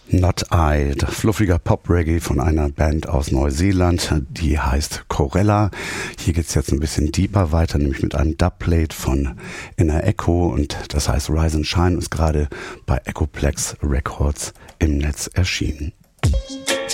Not I, fluffiger Pop-Reggae von einer Band aus Neuseeland, die heißt Corella. Hier geht's jetzt ein bisschen deeper weiter, nämlich mit einem Dubplate von Inner Echo und das heißt Rise and Shine, ist gerade bei Echoplex Records im Netz erschienen.